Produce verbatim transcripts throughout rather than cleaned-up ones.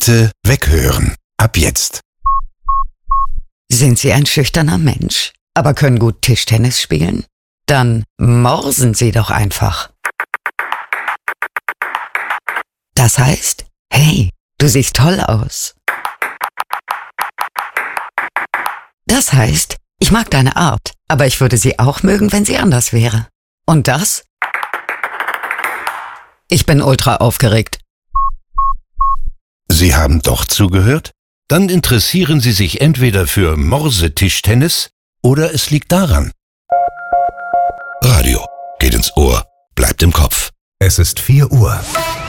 Bitte weghören. Ab jetzt. Sind Sie ein schüchterner Mensch, aber können gut Tischtennis spielen? Dann morsen Sie doch einfach. Das heißt, hey, du siehst toll aus. Das heißt, ich mag deine Art, aber ich würde sie auch mögen, wenn sie anders wäre. Und das? Ich bin ultra aufgeregt. Sie haben doch zugehört? Dann interessieren Sie sich entweder für Morsetischtennis oder es liegt daran. Radio geht ins Ohr, bleibt im Kopf. Es ist vier Uhr.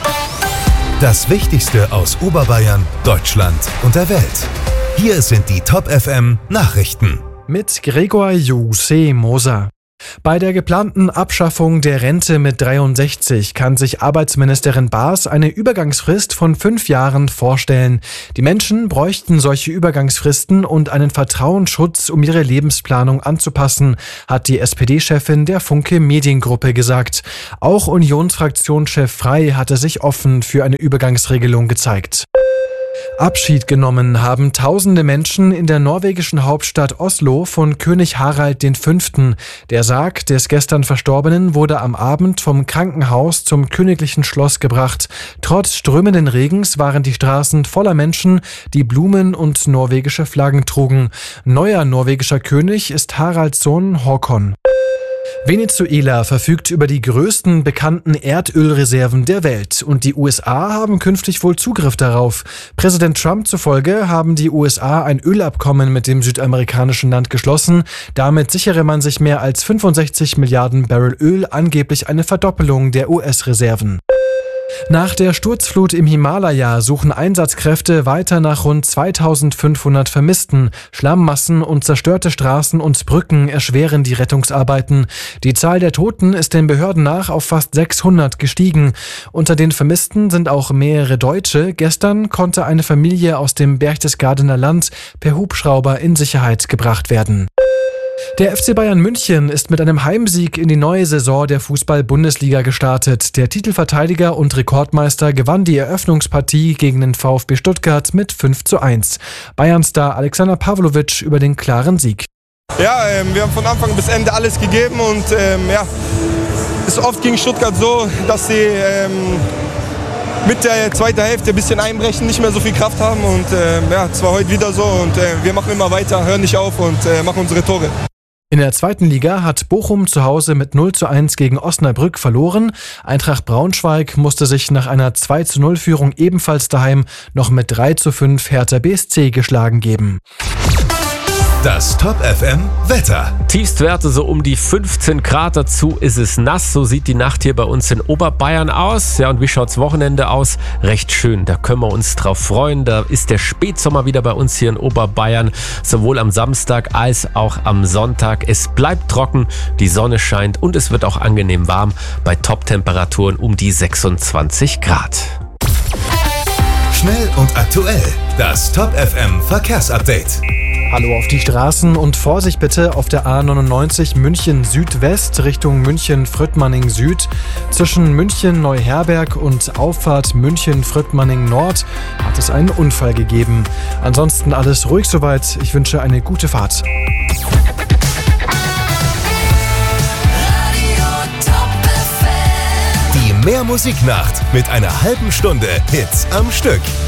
Das Wichtigste aus Oberbayern, Deutschland und der Welt. Hier sind die Top F M Nachrichten. Mit Gregor Juse Moser. Bei der geplanten Abschaffung der Rente mit dreiundsechzig kann sich Arbeitsministerin Baas eine Übergangsfrist von fünf Jahren vorstellen. Die Menschen bräuchten solche Übergangsfristen und einen Vertrauensschutz, um ihre Lebensplanung anzupassen, hat die S P D-Chefin der Funke Mediengruppe gesagt. Auch Unionsfraktionschef Frey hatte sich offen für eine Übergangsregelung gezeigt. Abschied genommen haben tausende Menschen in der norwegischen Hauptstadt Oslo von König Harald der Fünfte. Der Sarg des gestern Verstorbenen wurde am Abend vom Krankenhaus zum königlichen Schloss gebracht. Trotz strömenden Regens waren die Straßen voller Menschen, die Blumen und norwegische Flaggen trugen. Neuer norwegischer König ist Haralds Sohn Håkon. Venezuela verfügt über die größten bekannten Erdölreserven der Welt und die U S A haben künftig wohl Zugriff darauf. Präsident Trump zufolge haben die U S A ein Ölabkommen mit dem südamerikanischen Land geschlossen. Damit sichere man sich mehr als fünfundsechzig Milliarden Barrel Öl, angeblich eine Verdoppelung der U S-Reserven. Nach der Sturzflut im Himalaya suchen Einsatzkräfte weiter nach rund zweitausendfünfhundert Vermissten. Schlammmassen und zerstörte Straßen und Brücken erschweren die Rettungsarbeiten. Die Zahl der Toten ist den Behörden nach auf fast sechshundert gestiegen. Unter den Vermissten sind auch mehrere Deutsche. Gestern konnte eine Familie aus dem Berchtesgadener Land per Hubschrauber in Sicherheit gebracht werden. Der F C Bayern München ist mit einem Heimsieg in die neue Saison der Fußball-Bundesliga gestartet. Der Titelverteidiger und Rekordmeister gewann die Eröffnungspartie gegen den VfB Stuttgart mit fünf zu eins. Bayern-Star Alexander Pavlovic über den klaren Sieg. Ja, ähm, wir haben von Anfang bis Ende alles gegeben und ähm, ja, es ist oft gegen Stuttgart so, dass sie ähm, mit der zweiten Hälfte ein bisschen einbrechen, nicht mehr so viel Kraft haben und äh, ja, es war heute wieder so und äh, wir machen immer weiter, hören nicht auf und äh, machen unsere Tore. In der zweiten Liga hat Bochum zu Hause mit null zu eins gegen Osnabrück verloren. Eintracht Braunschweig musste sich nach einer zwei zu null Führung ebenfalls daheim noch mit drei zu fünf Hertha B S C geschlagen geben. Das Top F M Wetter. Tiefstwerte so um die fünfzehn Grad, dazu ist es nass. So sieht die Nacht hier bei uns in Oberbayern aus. Ja, und wie schaut's Wochenende aus? Recht schön, da können wir uns drauf freuen. Da ist der Spätsommer wieder bei uns hier in Oberbayern, sowohl am Samstag als auch am Sonntag. Es bleibt trocken, die Sonne scheint und es wird auch angenehm warm bei Top-Temperaturen um die sechsundzwanzig Grad. Schnell und aktuell, das Top F M Verkehrsupdate. Hallo auf die Straßen und Vorsicht bitte auf der A neunundneunzig München Südwest Richtung München Fröttmanning Süd. Zwischen München Neuherberg und Auffahrt München Fröttmanning Nord hat es einen Unfall gegeben. Ansonsten alles ruhig soweit. Ich wünsche eine gute Fahrt. Die Mehrmusiknacht mit einer halben Stunde Hits am Stück.